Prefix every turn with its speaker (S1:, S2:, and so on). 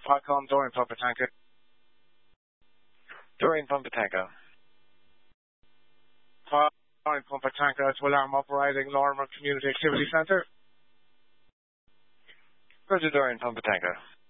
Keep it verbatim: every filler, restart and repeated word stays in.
S1: Falcon, Dorian Pumper Tanker.
S2: Dorian Pumper Tanker.
S1: Dorian Pumper Tanker to alarm operating Lorimer Community Activity Centre.
S2: Roger, Dorian Pumper Tanker.